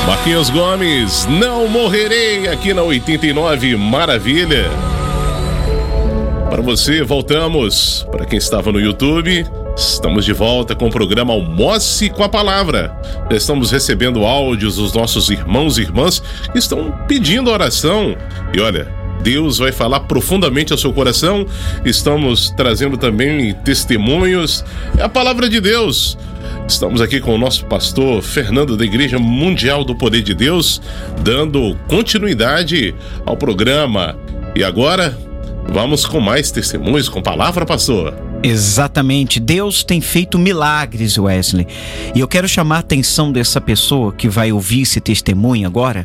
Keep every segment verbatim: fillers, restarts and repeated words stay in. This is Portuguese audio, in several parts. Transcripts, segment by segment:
Marquinhos Gomes, Não Morrerei, aqui na oitenta e nove Maravilha. Para você, voltamos. Para quem estava no YouTube, estamos de volta com o programa Almoce com a Palavra. Estamos recebendo áudios dos nossos irmãos e irmãs que estão pedindo oração. E olha, Deus vai falar profundamente ao seu coração. Estamos trazendo também testemunhos. É a palavra de Deus. Estamos aqui com o nosso pastor Fernando da Igreja Mundial do Poder de Deus, dando continuidade ao programa. E agora, vamos com mais testemunhos, com palavra, pastor. Exatamente, Deus tem feito milagres, Wesley. E eu quero chamar a atenção dessa pessoa que vai ouvir esse testemunho agora,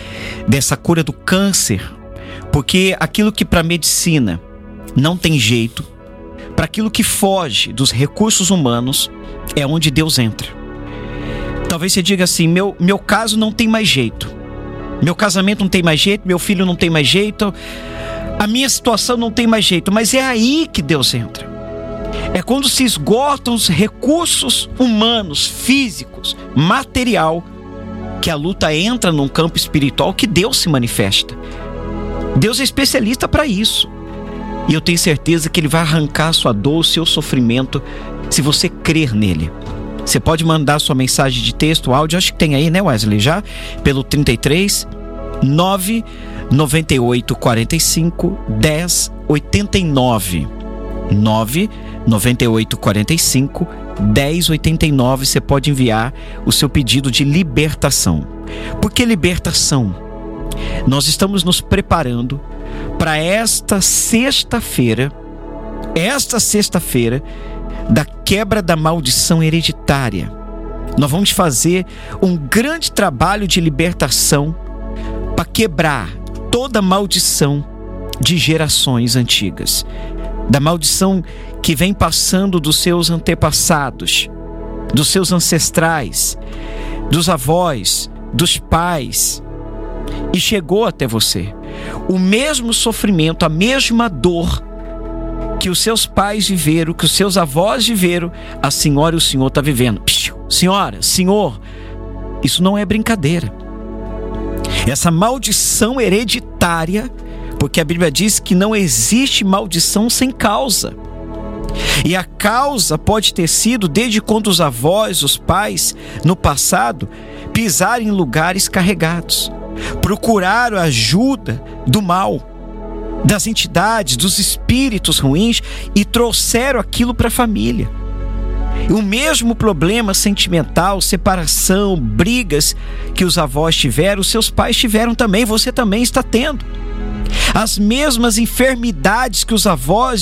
dessa cura do câncer, porque aquilo que para a medicina não tem jeito, para aquilo que foge dos recursos humanos, é onde Deus entra. Talvez você diga assim, meu, meu caso não tem mais jeito, meu casamento não tem mais jeito, meu filho não tem mais jeito, a minha situação não tem mais jeito, mas é aí que Deus entra. É quando se esgotam os recursos humanos, físicos, material, que a luta entra num campo espiritual que Deus se manifesta. Deus é especialista para isso. E eu tenho certeza que Ele vai arrancar a sua dor, o seu sofrimento, se você crer nele. Você pode mandar sua mensagem de texto, áudio, acho que tem aí, né, Wesley, já? Pelo trinta e três, nove nove oito, quarenta e cinco, dez, oitenta e nove. nove nove oito, quarenta e cinco, dez, oitenta e nove. Você pode enviar o seu pedido de libertação. Por que libertação? Nós estamos nos preparando para esta sexta-feira, esta sexta-feira, da quebra da maldição hereditária. Nós vamos fazer um grande trabalho de libertação para quebrar toda maldição de gerações antigas, da maldição que vem passando dos seus antepassados, dos seus ancestrais, dos avós, dos pais, e chegou até você. O mesmo sofrimento, a mesma dor que os seus pais viveram, que os seus avós viveram, a senhora e o senhor está vivendo. Psiu, senhora, senhor, isso não é brincadeira. Essa maldição hereditária, porque a Bíblia diz que não existe maldição sem causa. E a causa pode ter sido desde quando os avós, os pais, no passado, pisaram em lugares carregados, procuraram ajuda do mal, das entidades, dos espíritos ruins e trouxeram aquilo para a família. O mesmo problema sentimental, separação, brigas que os avós tiveram, os seus pais tiveram também, você também está tendo. As mesmas enfermidades que os avós